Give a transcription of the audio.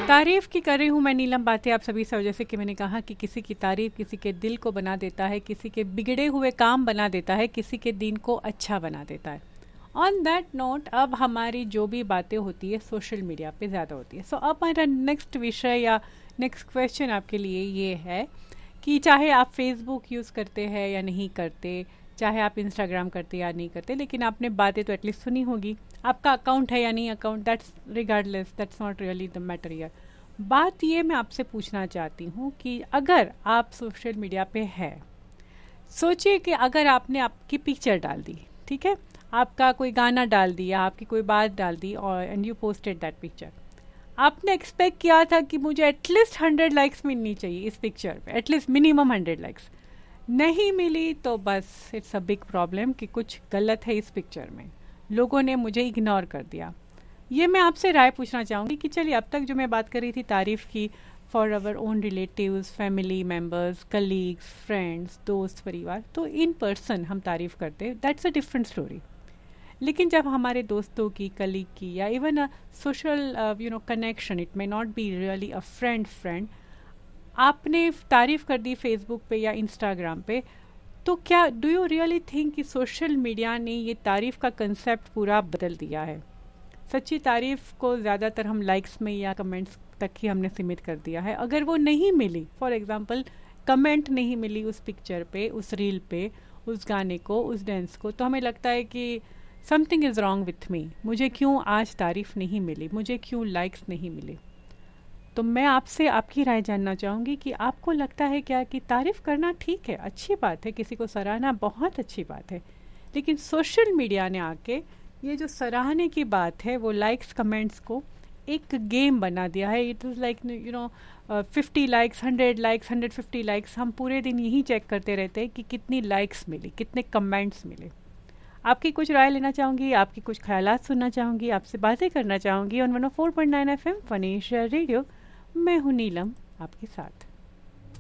तारीफ की कर रही हूँ मैं नीलम बातें आप सभी से। जैसे कि मैंने कहा कि किसी की तारीफ किसी के दिल को बना देता है, किसी के बिगड़े हुए काम बना देता है, किसी के दिन को अच्छा बना देता है। ऑन दैट नोट अब हमारी जो भी बातें होती है सोशल मीडिया पे ज़्यादा होती है। सो अब हमारा नेक्स्ट विषय या नेक्स्ट क्वेश्चन आपके लिए ये है कि चाहे आप फेसबुक यूज़ करते हैं या नहीं करते, चाहे आप इंस्टाग्राम करते या नहीं करते, लेकिन आपने बातें तो एटलीस्ट सुनी होगी। आपका अकाउंट है या नहीं account, that's regardless, that's not really the matter here. बात ये मैं आपसे पूछना चाहती हूँ कि अगर आप सोशल मीडिया पे है, सोचिए कि अगर आपने आपकी पिक्चर डाल दी, ठीक है, आपका कोई गाना डाल दिया, आपकी कोई बात डाल दी और and you posted that picture. आपने एक्सपेक्ट किया था कि मुझे एटलीस्ट 100 लाइक्स मिलनी चाहिए इस पिक्चर पे, एटलीस्ट मिनिमम 100 लाइक्स। नहीं मिली तो बस इट्स अ बिग प्रॉब्लम कि कुछ गलत है इस पिक्चर में, लोगों ने मुझे इग्नोर कर दिया। ये मैं आपसे राय पूछना चाहूँगी कि चलिए अब तक जो मैं बात कर रही थी तारीफ़ की for our own relatives, family members, colleagues, friends, दोस्त, परिवार, तो इन पर्सन हम तारीफ़ करते हैं, दैट्स अ डिफरेंट स्टोरी। लेकिन जब हमारे दोस्तों की, कलीग की या even a social connection, it may not be really a friend, आपने तारीफ़ कर दी फेसबुक पे या इंस्टाग्राम पे, तो क्या डू यू रियली थिंक कि सोशल मीडिया ने ये तारीफ़ का कंसेप्ट पूरा बदल दिया है? सच्ची तारीफ़ को ज़्यादातर हम लाइक्स में या कमेंट्स तक ही हमने सीमित कर दिया है। अगर वो नहीं मिली, फॉर एग्जांपल कमेंट नहीं मिली उस पिक्चर पे, उस रील पे, उस गाने को, उस डांस को, तो हमें लगता है कि something is wrong with me, मुझे क्यों आज तारीफ़ नहीं मिली, मुझे क्यों लाइक्स नहीं मिले। तो मैं आपसे आपकी राय जानना चाहूँगी कि आपको लगता है क्या कि तारीफ़ करना ठीक है, अच्छी बात है, किसी को सराहना बहुत अच्छी बात है, लेकिन सोशल मीडिया ने आके ये जो सराहने की बात है वो लाइक्स कमेंट्स को एक गेम बना दिया है। It is like 50 likes, 100 likes, 150 likes, हम पूरे दिन यही चेक करते रहते हैं कि कितनी लाइक्स मिली, कितने कमेंट्स मिले। आपकी कुछ राय लेना चाहूँगी, आपकी कुछ ख्यालात सुनना चाहूँगी, आपसे बातें करना चाहूँगी on 104.9 FM fun Asia radio. मैं हूँ नीलम आपके साथ।